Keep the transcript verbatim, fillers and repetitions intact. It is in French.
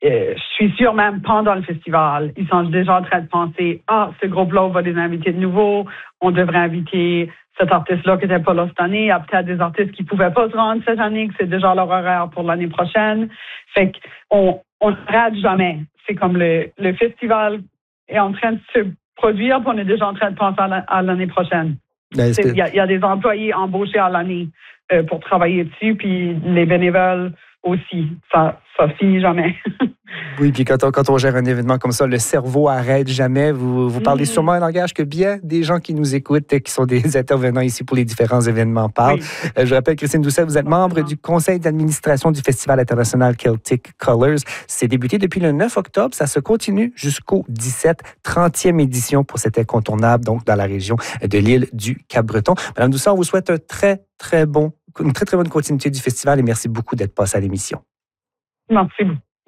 euh, je suis sûre même pendant le festival, ils sont déjà en train de penser, ah, ce groupe-là, on va les inviter de nouveau, on devrait inviter cet artiste-là qui n'était pas là cette année, il y a peut-être des artistes qui ne pouvaient pas se rendre cette année, que c'est déjà leur horaire pour l'année prochaine. Fait qu'on on ne rate jamais. C'est comme le, le festival est en train de se produire, puis on est déjà en train de penser à, la, à l'année prochaine. Il y, y a des employés embauchés à l'année euh, pour travailler dessus, puis les bénévoles aussi. Ça ça finit jamais. Oui, puis quand on, quand on gère un événement comme ça, le cerveau arrête jamais. Vous, vous parlez mmh. sûrement un langage que bien des gens qui nous écoutent et qui sont des intervenants ici pour les différents événements parlent. Oui. Euh, je rappelle, Christine Doucet, vous êtes membre du conseil d'administration du Festival international Celtic Colors. C'est débuté depuis le neuf octobre. Ça se continue jusqu'au dix-sept, trentième édition pour cet incontournable, donc dans la région de l'île du Cap-Breton. Madame Doucet, on vous souhaite un très, très bon, une très, très bonne continuité du festival et merci beaucoup d'être passée à l'émission. Merci beaucoup.